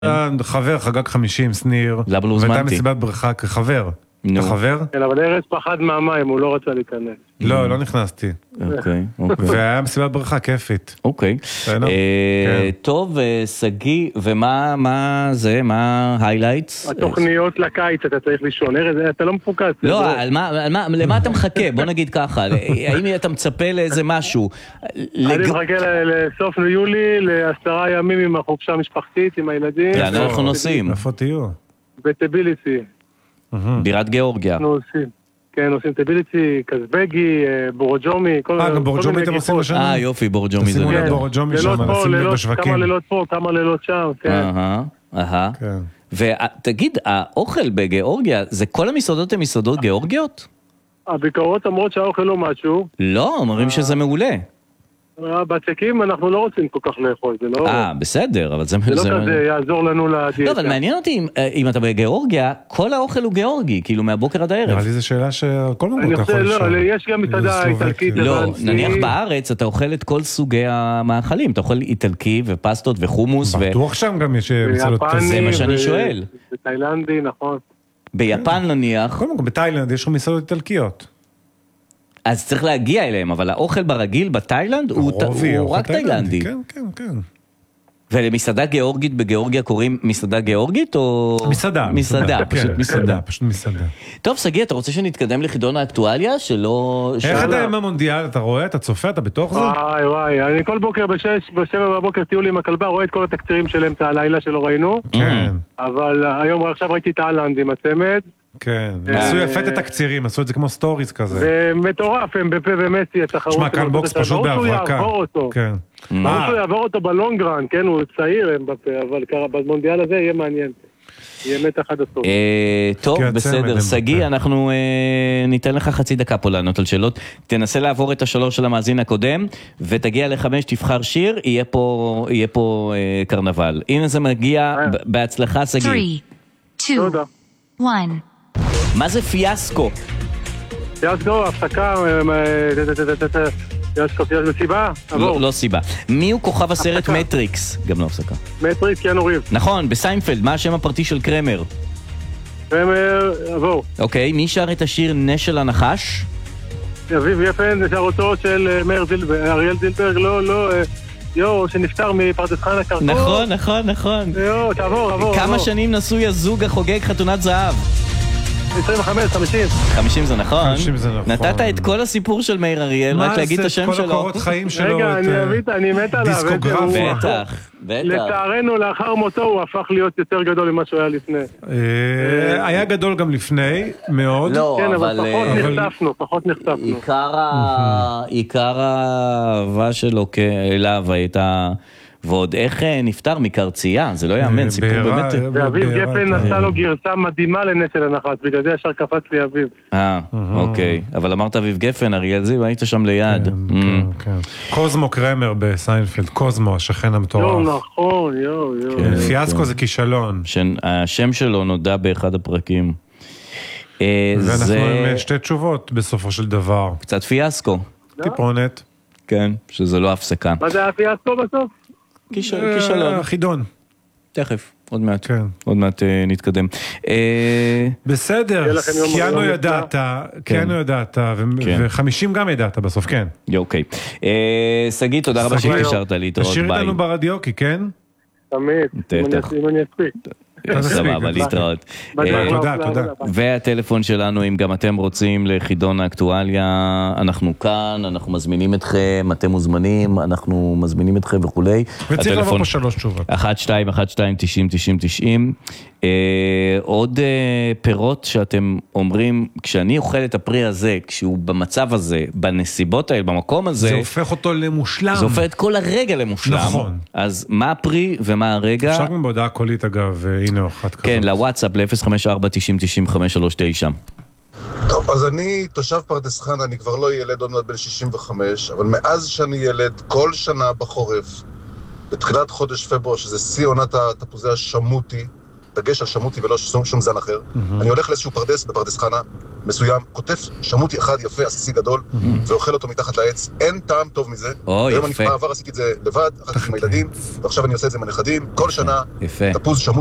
חבר חגג 50, שניר, למה לא והייתה הוזמנתי? מסיבת בריכה כחבר. אתה חבר? כן, אבל ארז פחד מהמים, הוא לא רצה להיכנס. לא, לא נכנסתי. אוקיי, אוקיי. והיה מסיבת בריכה כיפית. אוקיי. בסדר? כן. טוב, סגי, ומה זה? מה ההיילייטס? התוכניות לקיץ, אתה צריך לישון. ארז, אתה לא מפוקס. לא, למה אתה מחכה? בוא נגיד ככה, האם אתה מצפה לאיזה משהו? אני מחכה לסוף יולי, ל10 ימים עם החופשה המשפחתית, עם הילדים. לאן אנחנו נוסעים? איפה תהיו? בטביליסי. בירת גיאורגיה. אנחנו עושים. כן, עושים טביליסי, קזבגי, בורג'ומי. גם בורג'ומי אתם עושים לשנה? יופי, בורג'ומי זה תשימו נהדר. לב בורג'ומי שם, לשים לב בשווקים. כמה לילות פה, כמה לילות שם, כן. כן. ותגיד, האוכל בגיאורגיה, זה כל המסעדות הן מסעדות גיאורגיות? הביקורות אומרות שהאוכל לא משהו. לא, אומרים שזה מעולה. בצקים אנחנו לא רוצים כל כך לאכול, זה לא... בסדר, אבל זה לא כזה יעזור לנו לדיאטה. לא, אבל מעניין אותי, אם אתה בגיאורגיה, כל האוכל הוא גיאורגי, כאילו מהבוקר עד הערב. נראה לי זו שאלה שכל מקום אני אתה יכול חושב, לשאול. לא, יש גם מסעדה איטלקית. לא, נניח בארץ אתה אוכל את כל סוגי המאכלים, אתה אוכל איטלקי ופסטות וחומוס. בטוח שם גם יש מסעדות כזה. זה מה שאני שואל. בתאילנדי, נכון. ביפן נניח. כל מקום, בתאילנד יש לך מסעדות איטלקיות. אז צריך להגיע אליהם, אבל האוכל ברגיל בתאילנד הוא רק תאילנדי. כן, כן, כן. ולמסעדה גיאורגית בגיאורגיה קוראים מסעדה גיאורגית או... מסעדה. מסעדה, פשוט מסעדה. פשוט מסעדה. טוב, סגי, אתה רוצה שנתקדם לחידון האקטואליה שלא... איך אתה עם המונדיאל? אתה רואה? אתה צופה? אתה בתוך זה? וואי, אני כל בוקר ב7 בבוקר טיול עם הכלבה, רואה את כל התקצירים שלהם, את הלילה שלא ראינו. כן. אבל היום עכשיו ראיתי את האלנד עם הצמד. כן, עשו יפה את התקצירים, עשו את זה כמו סטוריז כזה. זה מטורף, הם בפה ומסי, התחרות. שמע, כאן בוקס פשוט בהברקה. ברור שהוא יעבור אותו בלונגרן, כן, הוא צעיר הם בפה, אבל במונדיאל הזה יהיה מעניין. יהיה מתח עד הסוף. טוב, בסדר, סגי, אנחנו ניתן לך חצי דקה פה לענות על שאלות. תנסה לעבור את השלוש של המאזין הקודם, ותגיע ל5, תבחר שיר, יהיה פה קרנבל. הנה זה מגיע, בהצלחה סגי. 3, 2, 1. מה זה פיאסקו? פיאסקו, הפסקה, פיאסקו, מסיבה? לא סיבה. מי הוא כוכב הסרט מטריקס? גם לא הפסקה. מטריקס, קיאנו ריב. נכון, בסיינפלד, מה השם הפרטי של קרמר? קרמר, עבור. אוקיי, מי שר את השיר נשל הנחש? אביב יפן, זה שרותו של אריאל זילברג, לא, שנפטר מפרדס חנה קרקור. נכון. תעבור. כמה שנים נשוי הזוג החוגג חתונת זהב? 25, 50. 50 זה נכון. 50 זה נכון. נתת את כל הסיפור של מאיר אריאל, רק להגיד את השם שלו. כל הקורות חיים שלו, רגע, אני מת עליו. דיסקוגרפיה. בטח. לצערנו, לאחר מותו הוא הפך להיות יותר גדול ממה שהוא היה לפני. היה גדול גם לפני, מאוד. לא, כן, אבל פחות נחשפנו. עיקר האהבה שלו אליו הייתה... ועוד איך נפטר מקרצייה, זה לא יאמן, סיפור באמת... ואביב גפן עשה לו גרסה מדהימה לנשל הנחש, בגלל זה ישר קפץ לי אביב. אוקיי, אבל אמרת אביב גפן, אריאל זיו, היית שם ליד. כן. קוזמו קרמר בסיינפלד, קוזמו, השכן המטורף. נכון, פיאסקו זה כישלון. השם שלו נודע באחד הפרקים. ואנחנו עם שתי תשובות בסופו של דבר. קצת פיאסקו. טיפונת. כן, שזה לא הפסקה. מה זה הפיאסקו בסוף? כישלון. חידון. תכף, עוד מעט. כן. עוד מעט נתקדם. בסדר, קיינו ידעת, ו50 גם ידעת בסוף, כן. אוקיי. סגי, תודה רבה שהתקשרת להתראות, ביי. תשאיר איתנו ברדיוקי, כן? תמיד, אם אני אספיק. סבבה, להתראות. תודה. והטלפון שלנו, אם גם אתם רוצים לחידון האקטואליה, אנחנו כאן, אנחנו מזמינים אתכם, אתם מוזמנים, אנחנו מזמינים אתכם וכולי. וצריך לבוא פה 3 תשובות. 1-2-1-2-90-90-90. עוד פירות שאתם אומרים, כשאני אוכל את הפרי הזה, כשהוא במצב הזה, בנסיבות האלה, במקום הזה, זה הופך אותו למושלם. זה הופך את כל הרגע למושלם. נכון. אז מה הפרי ומה הרגע? אפשר גם בהודעה קולית אגב, הנה אחת כזאת. כן, לוואטסאפ ל-054-90-90-539. טוב, אז אני תושב פרדס חנה, אני כבר לא ילד, עוד מעט בן 65, אבל מאז שאני ילד, כל שנה בחורף, בתחילת חודש פברואר, שזה שיא עונת התפוזי השמוטי, דגש על שמוטי ולא שום זן אחר, אני הולך לאיזשהו פרדס בפרדס חנה, מסוים, קוטף שמוטי אחד יפה, עסיסי גדול, ואוכל אותו מתחת לעץ. אין טעם טוב מזה. היום אני בעבר עשיתי את זה לבד, אחר כך עם הילדים, ועכשיו אני עושה את זה עם הנכדים. כל שנה, תפוז שמוטי